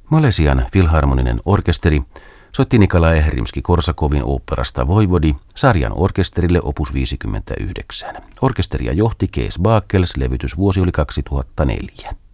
Malesian filharmoninen orkesteri soitti Nikolai Rimski-Korsakovin oopperasta Voivodi sarjan orkesterille opus 59. Orkesteria johti Kees Bakels, levytysvuosi oli 2004.